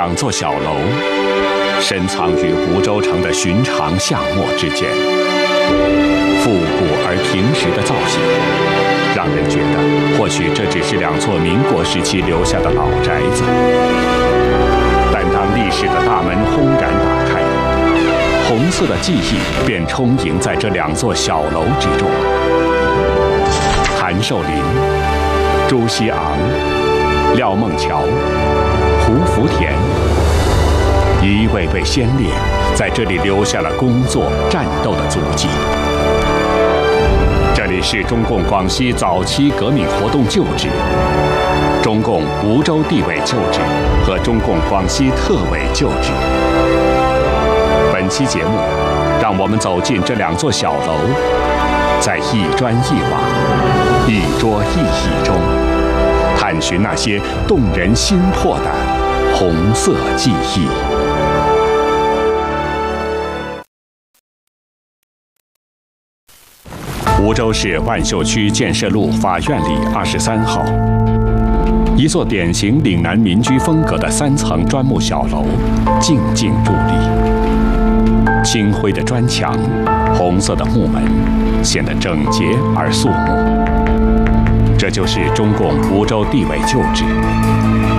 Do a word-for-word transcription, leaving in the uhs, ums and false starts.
两座小楼，深藏于湖州城的寻常巷陌之间。复古而平实的造型，让人觉得或许这只是两座民国时期留下的老宅子。但当历史的大门轰然打开，红色的记忆便充盈在这两座小楼之中。谭寿林、朱熹昂、廖孟乔、胡福田，一位位先烈在这里留下了工作、战斗的足迹。这里是中共广西早期革命活动旧址、中共梧州地委旧址和中共广西特委旧址。本期节目，让我们走进这两座小楼，在一砖一瓦、一桌一椅中，探寻那些动人心魄的红色记忆。梧州市万秀区建设路法院里二十三号，一座典型岭南民居风格的三层砖木小楼，静静伫立。青灰的砖墙，红色的木门，显得整洁而肃穆。这就是中共梧州地委旧址。